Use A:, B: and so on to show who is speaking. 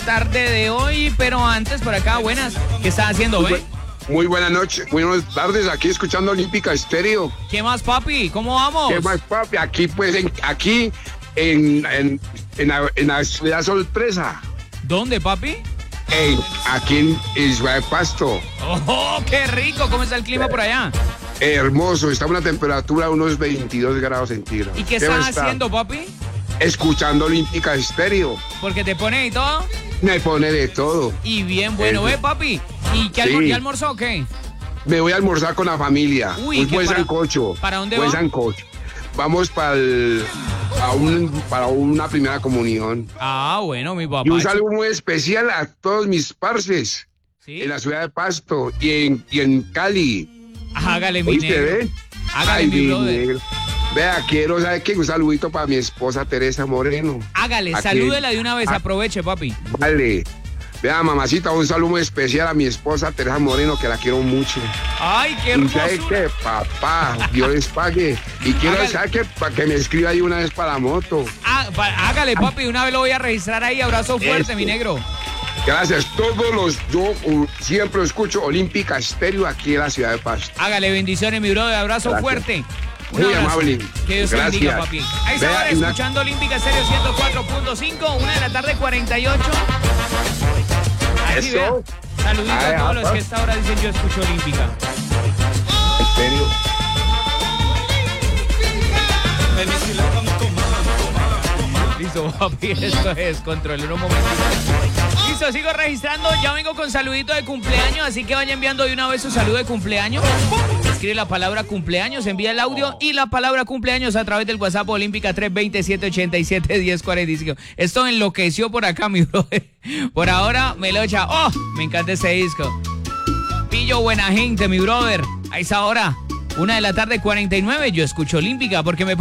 A: tarde de hoy, pero antes por acá, buenas. ¿Qué estás haciendo, ve?
B: Muy buenas noches, buenas tardes, aquí escuchando Olímpica Estéreo.
A: ¿Qué más, papi? ¿Cómo vamos?
B: ¿Qué más, papi? Aquí, pues, en la ciudad sorpresa.
A: ¿Dónde, papi?
B: Aquí en Ciudad de Pasto.
A: ¡Oh, qué rico! ¿Cómo está el clima por allá?
B: Hermoso, está una temperatura de unos 22 grados centígrados.
A: ¿Y qué estás haciendo, papi?
B: Escuchando Olímpica Estéreo.
A: ¿Porque te pone y todo?
B: Me pone de todo.
A: Y bien, bueno, ve, papi. ¿Y qué
B: Sí.
A: almorzó o qué?
B: Me voy a almorzar con la familia.
A: Uy,
B: un
A: ¿qué
B: buen
A: para-
B: sancocho.
A: para dónde
B: buen
A: va?
B: sancocho. Vamos para una primera comunión.
A: Ah, bueno, mi papá.
B: Y un saludo muy especial a todos mis parces
A: ¿Sí?
B: en la ciudad de Pasto y en Cali.
A: Hágale, mi
B: ¿Oíste,
A: negro.
B: ve?
A: Hágale, mi brother.
B: negro. Vea, quiero, ¿sabe qué? Un saludito para mi esposa Teresa Moreno.
A: Hágale,
B: Aquí-
A: salúdela de una vez,
B: Ah.
A: aproveche, papi.
B: Vale. Vea, mamacita, un saludo muy especial a mi esposa Teresa Moreno, que la quiero mucho.
A: Ay, qué
B: Y sabe
A: hermosura.
B: que, papá, Dios les pague. Y quiero,
A: Hágale.
B: ¿sabe qué? Para que me escriba ahí una vez para la moto.
A: Hágale, papi, de una vez lo voy a registrar ahí. Abrazo fuerte,
B: Eso.
A: mi negro.
B: Gracias. Yo siempre escucho Olímpica Estéreo aquí en la ciudad de Pasto.
A: Hágale, bendiciones, mi brother. Abrazo
B: Gracias.
A: fuerte. Un
B: Muy
A: abrazo.
B: amable.
A: Que Dios te
B: Gracias.
A: bendiga, papi. Ahí está,
B: Vea,
A: ahora
B: una-
A: escuchando Olímpica Estéreo 104.5, 1 de la tarde, 48. Así,
B: Eso.
A: vea. Saludito
B: Ay,
A: a todos los
B: apa.
A: que a esta hora dicen yo escucho Olímpica.
B: Estéreo.
A: Listo, papi, esto es control. Un momentito. Listo, sigo registrando. Ya vengo con saludito de cumpleaños, así que vaya enviando de una vez su saludo de cumpleaños. Escribe la palabra cumpleaños, envía el audio y la palabra cumpleaños a través del WhatsApp Olímpica 320-787-1045. Esto enloqueció por acá, mi brother. Por ahora me lo echa. ¡Oh! Me encanta ese disco. Pillo buena gente, mi brother. A esa hora, 1 de la tarde, 49. Yo escucho Olímpica porque me pone